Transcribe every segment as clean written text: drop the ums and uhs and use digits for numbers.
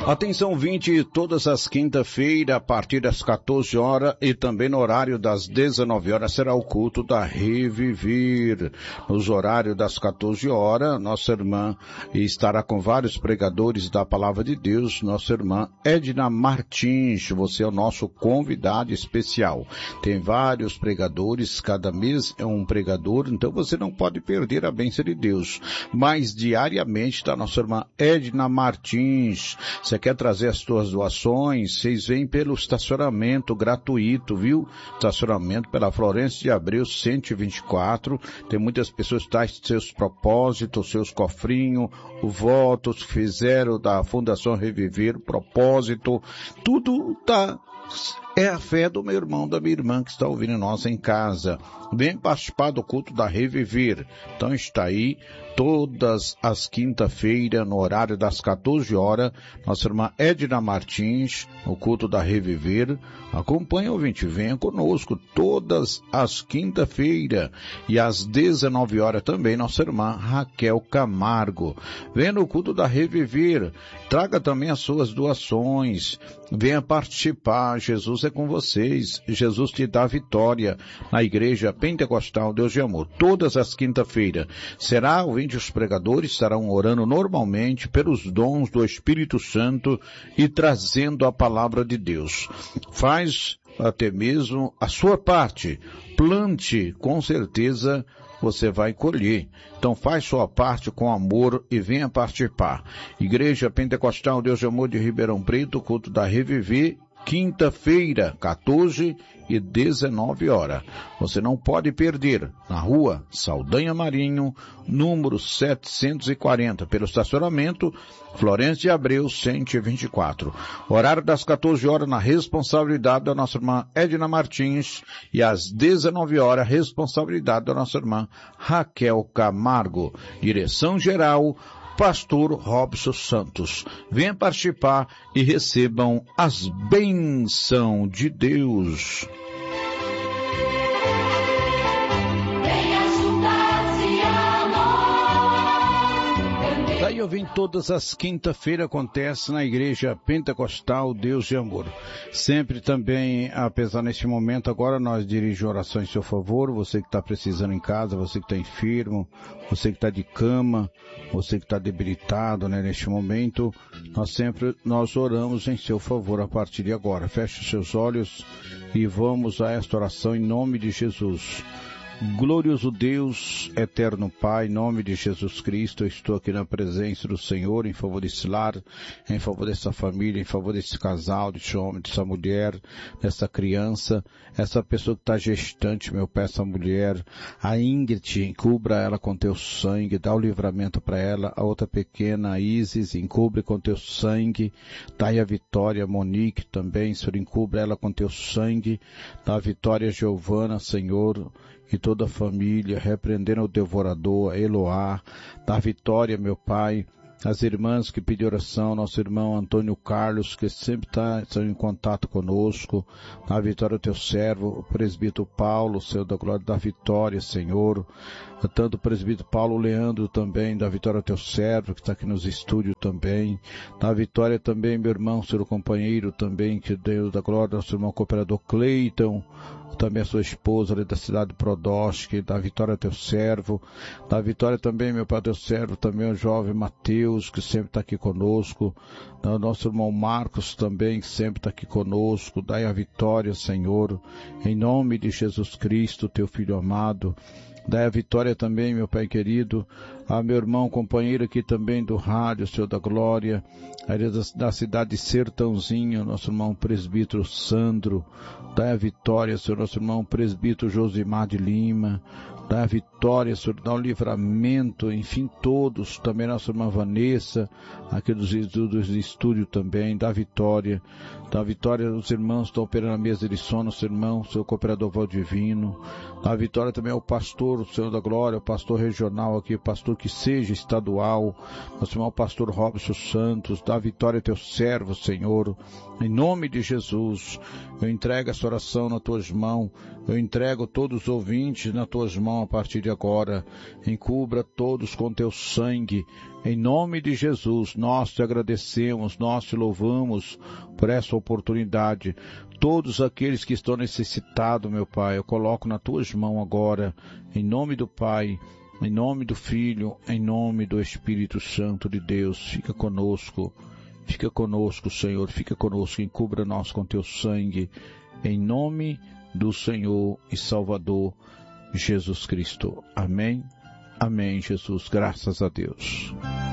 Atenção 20, todas as quinta-feiras, a partir das 14 horas e também no horário das 19 horas será o culto da Reviver. Nos horários das 14 horas, nossa irmã estará com vários pregadores da Palavra de Deus, nossa irmã Edna Martins, você é o nosso convidado especial. Tem vários pregadores, cada mês é um pregador, então você não pode perder a bênção de Deus. Mas diariamente está nossa irmã Edna Martins. Você quer trazer as suas doações? Vocês vêm pelo estacionamento gratuito, viu? Estacionamento pela Florêncio de Abreu 124. Tem muitas pessoas que trazem seus propósitos, seus cofrinhos, votos que fizeram da Fundação Reviver, propósito, tudo tá. É a fé do meu irmão, da minha irmã que está ouvindo nós em casa. Vem participar do culto da Reviver. Então está aí todas as quinta-feiras, no horário das 14 horas, nossa irmã Edna Martins, o culto da Reviver. Acompanhe, ouvinte, venha conosco todas as quinta-feiras. E às 19 horas também, nossa irmã Raquel Camargo. Venha no culto da Reviver. Traga também as suas doações. Venha participar. Jesus é com vocês. Jesus te dá vitória na Igreja Pentecostal Deus de Amor. Todas as quinta-feiras será, ouvinte, os pregadores estarão orando normalmente pelos dons do Espírito Santo e trazendo a palavra de Deus. Faz até mesmo a sua parte. Plante, com certeza você vai colher. Então faz sua parte com amor e venha participar. Igreja Pentecostal Deus de Amor de Ribeirão Preto, culto da Reviver, quinta-feira, 14 e 19 horas. Você não pode perder. Na rua Saldanha Marinho, número 740, pelo estacionamento Florêncio de Abreu 124. Horário das 14 horas na responsabilidade da nossa irmã Edna Martins e às 19 horas responsabilidade da nossa irmã Raquel Camargo. Direção geral Pastor Robson Santos. Venha participar e recebam as bênçãos de Deus. Daí eu vim todas as quinta-feiras, acontece na Igreja Pentecostal Deus de Amor. Sempre também, apesar neste momento, agora nós dirigimos orações em seu favor, você que está precisando em casa, você que está enfermo, você que está de cama, você que está debilitado, né, neste momento, nós oramos em seu favor a partir de agora. Feche os seus olhos e vamos a esta oração em nome de Jesus. Glorioso Deus, eterno Pai, em nome de Jesus Cristo, eu estou aqui na presença do Senhor, em favor desse lar, em favor dessa família, em favor desse casal, desse homem, dessa mulher, dessa criança, essa pessoa que está gestante, meu Pai, essa mulher, a Ingrid, encubra ela com teu sangue, dá o livramento para ela, a outra pequena, a Isis, encubre com teu sangue, dá a Vitória, a Monique também, Senhor, encubra ela com teu sangue, dá a Vitória, a Giovana, Senhor, e toda a família, repreendendo o devorador, a Eloá, dá vitória, meu Pai, as irmãs que pediram oração, nosso irmão Antônio Carlos, que sempre está em contato conosco, dá vitória ao teu servo, o presbítero Paulo, Senhor da glória, dá vitória, Senhor, tanto o presbítero Paulo Leandro também, dá vitória ao teu servo, que está aqui nos estúdios também, dá vitória também, meu irmão, seu companheiro também, que Deus da glória, nosso irmão cooperador Cleiton, também a sua esposa ali da cidade de Prodosky, dá vitória ao teu servo, dá vitória também, meu Pai, teu servo, também o jovem Mateus, que sempre está aqui conosco, dá o nosso irmão Marcos também, que sempre está aqui conosco, dai a vitória, Senhor, em nome de Jesus Cristo, teu Filho amado. Dai a vitória também, meu Pai querido, a meu irmão, companheiro aqui também do rádio, Senhor da glória, ali da cidade de Sertãozinho, nosso irmão presbítero Sandro. Dai a vitória, Senhor, nosso irmão presbítero Josimar de Lima. Dai a vitória, Senhor, dá o livramento, enfim, todos, também nossa irmã Vanessa, aqui dos estúdios também, dá vitória aos irmãos que estão operando a mesa de som, nosso irmão, seu cooperador Valdivino, dá vitória também ao pastor, o Senhor da glória, o pastor regional aqui, o pastor que seja estadual, nosso irmão pastor Robson Santos, dá vitória a teu servo, Senhor, em nome de Jesus. Eu entrego essa oração nas tuas mãos, eu entrego todos os ouvintes nas tuas mãos a partir de agora, encubra todos com teu sangue, Em nome de Jesus, nós te agradecemos, nós te louvamos por essa oportunidade. Todos aqueles que estão necessitados, meu Pai, eu coloco nas tuas mãos agora, em nome do Pai, em nome do Filho, em nome do Espírito Santo de Deus. Fica conosco, Senhor, fica conosco, encubra nós com teu sangue, em nome do Senhor e Salvador Jesus Cristo. Amém. Amém, Jesus. Graças a Deus.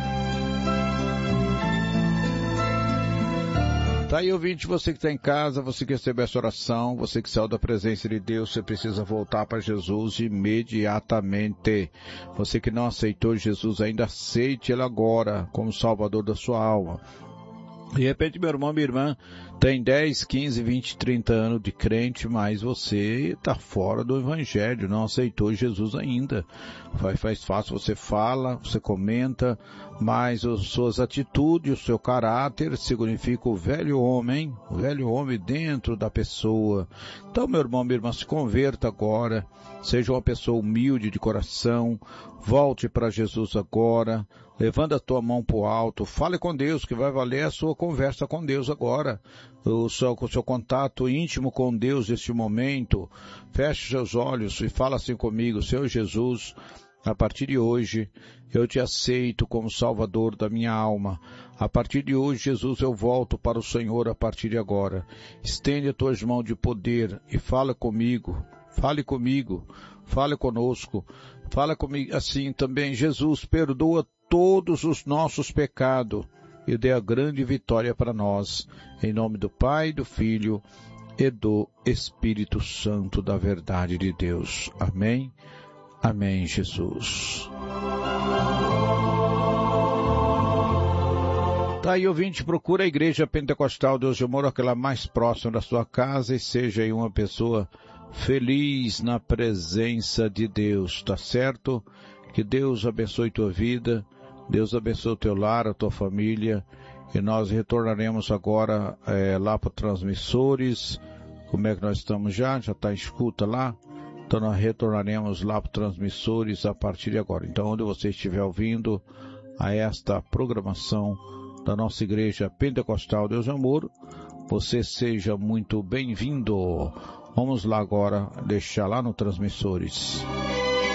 Tá aí, ouvinte, você que está em casa, você que recebeu essa oração, você que saiu da presença de Deus, você precisa voltar para Jesus imediatamente. Você que não aceitou Jesus ainda, aceite Ele agora como Salvador da sua alma. De repente, meu irmão, minha irmã, tem 10, 15, 20, 30 anos de crente, mas você está fora do Evangelho, não aceitou Jesus ainda. Faz fácil, você fala, você comenta, mas as suas atitudes, o seu caráter significa o velho homem dentro da pessoa. Então, meu irmão, minha irmã, se converta agora, seja uma pessoa humilde de coração, volte para Jesus agora, levanta a tua mão para o alto, fale com Deus, que vai valer a sua conversa com Deus agora, o seu contato íntimo com Deus neste momento. Feche seus olhos e fala assim comigo: Senhor Jesus, a partir de hoje eu te aceito como Salvador da minha alma. A partir de hoje, Jesus, eu volto para o Senhor a partir de agora. Estende as tuas mãos de poder e fala comigo, fale conosco, fala comigo assim também. Jesus, perdoa todos os nossos pecados e dê a grande vitória para nós. Em nome do Pai, do Filho e do Espírito Santo da verdade de Deus. Amém. Amém, Jesus. Tá aí, ouvinte, procura a Igreja Pentecostal Deus de Amor, aquela mais próxima da sua casa, e seja aí uma pessoa feliz na presença de Deus, tá certo? Que Deus abençoe tua vida, Deus abençoe o teu lar, a tua família, e nós retornaremos agora lá para transmissores. Como é que nós estamos já? Já está em escuta lá? Então nós retornaremos lá para transmissores a partir de agora. Então, onde você estiver ouvindo a esta programação da nossa Igreja Pentecostal Deus de Amor, você seja muito bem-vindo. Vamos lá agora, deixar lá no transmissores.